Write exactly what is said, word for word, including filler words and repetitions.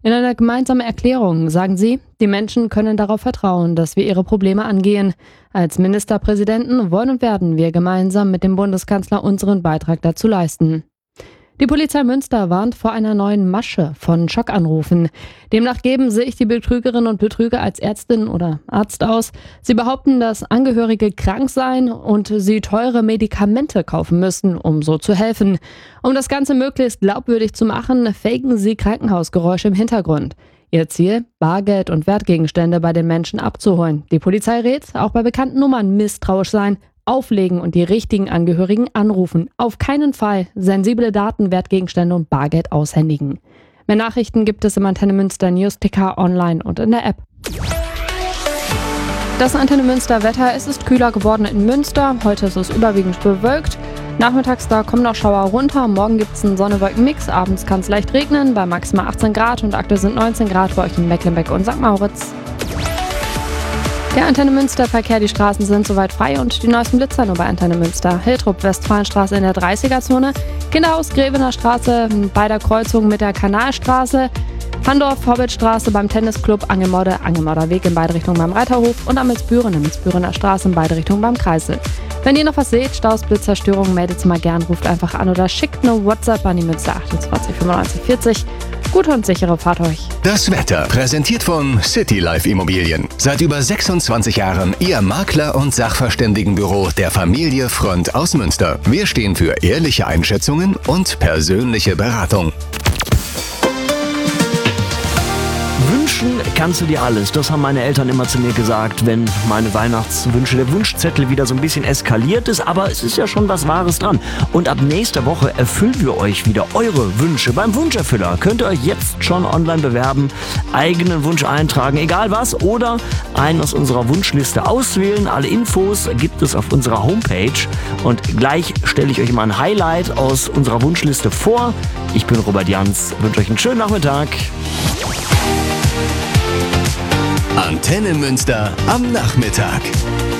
In einer gemeinsamen Erklärung sagen sie, die Menschen können darauf vertrauen, dass wir ihre Probleme angehen. Als Ministerpräsidenten wollen und werden wir gemeinsam mit dem Bundeskanzler unseren Beitrag dazu leisten. Die Polizei Münster warnt vor einer neuen Masche von Schockanrufen. Demnach geben sich die Betrügerinnen und Betrüger als Ärztin oder Arzt aus. Sie behaupten, dass Angehörige krank seien und sie teure Medikamente kaufen müssen, um so zu helfen. Um das Ganze möglichst glaubwürdig zu machen, faken sie Krankenhausgeräusche im Hintergrund. Ihr Ziel, Bargeld und Wertgegenstände bei den Menschen abzuholen. Die Polizei rät, auch bei bekannten Nummern misstrauisch sein, auflegen und die richtigen Angehörigen anrufen. Auf keinen Fall sensible Daten, Wertgegenstände und Bargeld aushändigen. Mehr Nachrichten gibt es im Antenne Münster News-Ticker online und in der App. Das Antenne Münster Wetter, es ist kühler geworden in Münster. Heute ist es überwiegend bewölkt. Nachmittags da kommen noch Schauer runter. Morgen gibt es einen Sonne-Wolken-Mix. Abends kann es leicht regnen bei maximal achtzehn Grad und aktuell sind neunzehn Grad bei euch in Mecklenburg und Sankt Moritz. Der Antenne Münster Verkehr, die Straßen sind soweit frei und die neuesten Blitzer nur bei Antenne Münster. Hiltrup, Westfalenstraße in der dreißiger-Zone, Kinderhaus, Grevener Straße bei der Kreuzung mit der Kanalstraße, Handorf, Hobbitstraße beim Tennisclub, Angelmodde, Angelmodder Weg in beide Richtungen beim Reiterhof und Amelsbüren, Amelsbürener Straße in beide Richtungen beim Kreisel. Wenn ihr noch was seht, Staus, Blitzer, Störungen, meldet es mal gern, ruft einfach an oder schickt eine WhatsApp an die Münster achtundzwanzig fünfundneunzig vierzig. Gute und sichere Fahrt euch. Das Wetter präsentiert von Citylife Immobilien. Seit über sechsundzwanzig Jahren Ihr Makler- und Sachverständigenbüro der Familie Front aus Münster. Wir stehen für ehrliche Einschätzungen und persönliche Beratung. Wünschen kannst du dir alles. Das haben meine Eltern immer zu mir gesagt, wenn meine Weihnachtswünsche, der Wunschzettel wieder so ein bisschen eskaliert ist. Aber es ist ja schon was Wahres dran. Und ab nächster Woche erfüllen wir euch wieder eure Wünsche. Beim Wunscherfüller könnt ihr euch jetzt schon online bewerben, eigenen Wunsch eintragen, egal was, oder einen aus unserer Wunschliste auswählen. Alle Infos gibt es auf unserer Homepage. Und gleich stelle ich euch mal ein Highlight aus unserer Wunschliste vor. Ich bin Robert Jans, wünsche euch einen schönen Nachmittag. Antenne Münster am Nachmittag.